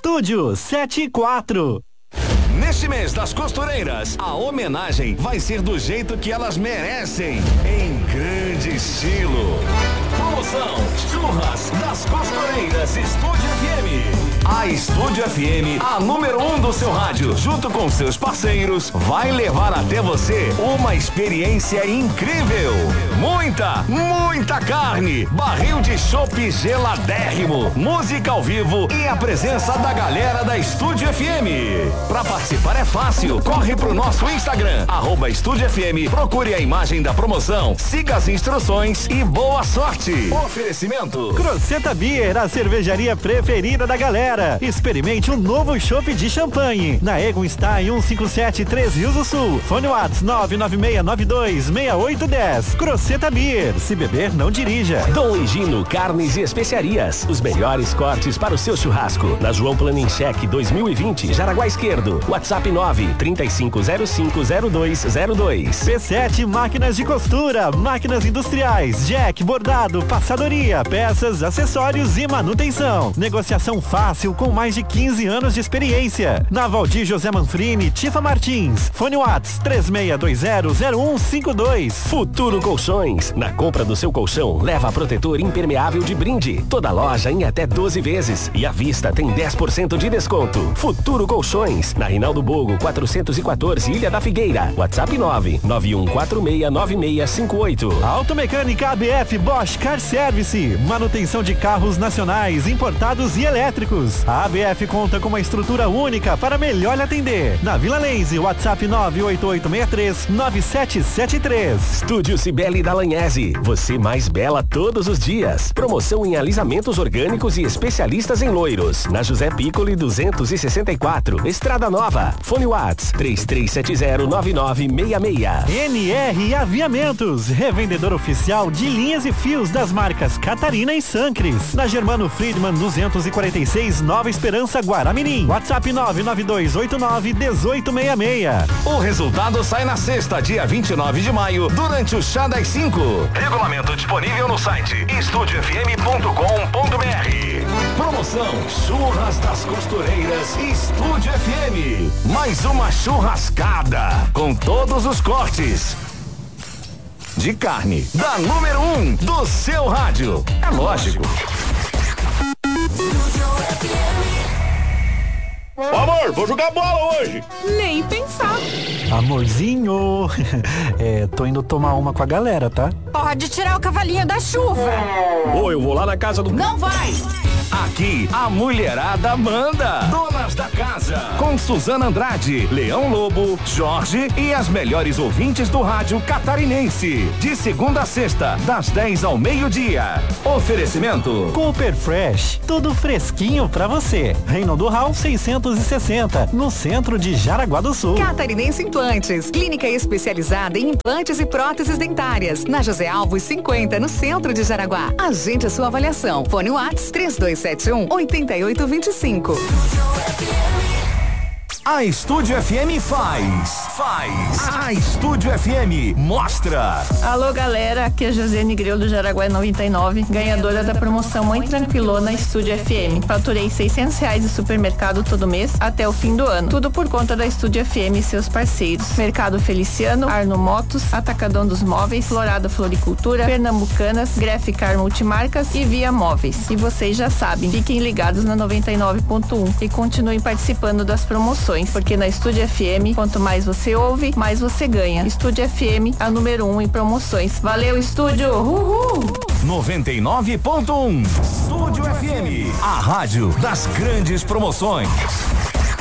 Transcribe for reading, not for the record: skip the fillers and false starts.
Estúdio 74. Neste mês das costureiras, a homenagem vai ser do jeito que elas merecem, em grande estilo. Promoção Churras das Costureiras Estúdio FM. A Estúdio FM, a número 1 do seu rádio, junto com seus parceiros, vai levar até você uma experiência incrível. Muita carne, barril de chopp geladérrimo, música ao vivo e a presença da galera da Estúdio FM. Pra participar é fácil, corre pro nosso Instagram, @Estúdio FM, procure a imagem da promoção, siga as instruções e boa sorte. Oferecimento Croceta Beer, a cervejaria preferida da galera. Experimente um novo chopp de champanhe. Na Egon está em 157 Três Rios do Sul. Fone WhatsApp 996926810. Croceta Beer, se beber não dirija. Dom Higino Carnes e Especiarias, os melhores cortes para o seu churrasco. Na João Planencheque 2020, Jaraguá Esquerdo. WhatsApp 935050202. P7 Máquinas de Costura, máquinas industriais, jack, bordado, passadoria, peças, acessórios e manutenção. Negociação fácil com mais de 15 anos de experiência. Na Valdir José Manfrini, Tifa Martins. Fone WhatsApp 36200152. Futuro Colchões. Na compra do seu colchão, leva protetor impermeável de brinde. Toda loja em até 12 vezes. E à vista tem 10% de desconto. Futuro Colchões. Na Rinaldo Bogo, 414, Ilha da Figueira. WhatsApp 991469658. Automecânica ABF Bosch Car Service. Manutenção de carros nacionais, importados e elétricos. A ABF conta com uma estrutura única para melhor lhe atender. Na Vila Lense, WhatsApp 988639773. Estúdio Cibele Dallagnese. Você mais bela todos os dias. Promoção em alisamentos orgânicos e especialistas em loiros. Na José Piccoli 264, Estrada Nova. Fone WhatsApp 33709966. NR Aviamentos, revendedor oficial de linhas e fios das marcas Catarina e Sancres. Na Germano Friedman 246, Nova Esperança, Guaramirim. WhatsApp 992891866. O resultado sai na sexta, dia 29 de maio, durante o Chá das 5. Regulamento disponível no site estudiofm.com.br. Promoção Churras das Costureiras Estúdio FM. Mais uma churrascada com todos os cortes de carne da número 1 do seu rádio. É lógico. Ô, amor, vou jogar bola hoje. Nem pensar. Amorzinho, tô indo tomar uma com a galera, tá? Pode tirar o cavalinho da chuva. Ô, eu vou lá na casa do... Não vai. Aqui, a mulherada manda. Donas da casa. Com Suzana Andrade, Leão Lobo, Jorge e as melhores ouvintes do rádio catarinense. De segunda a sexta, das 10 ao meio-dia. Oferecimento Cooper Fresh, tudo fresquinho pra você. Reinaldo Hall 660, no centro de Jaraguá do Sul. Catarinense Implantes, clínica especializada em implantes e próteses dentárias. Na José Alves 50, no centro de Jaraguá. Agende a sua avaliação. Fone WhatsApp 3271-8825. A Estúdio FM faz. A Estúdio FM mostra. Alô, galera, aqui é a Josiane Greu do Jaraguá 99, ganhadora da promoção Mãe Tranquilona Estúdio FM. Faturei R$600 de supermercado todo mês até o fim do ano. Tudo por conta da Estúdio FM e seus parceiros. Mercado Feliciano, Arno Motos, Atacadão dos Móveis, Florada Floricultura, Pernambucanas, Graficar Multimarcas e Via Móveis. E vocês já sabem, fiquem ligados na 99.1 e continuem participando das promoções, porque na Estúdio FM, quanto mais você ouve, mais você ganha. Estúdio FM, a número 1 em promoções. Valeu, Estúdio! Uhul! 99.1 Estúdio FM, a rádio das grandes promoções.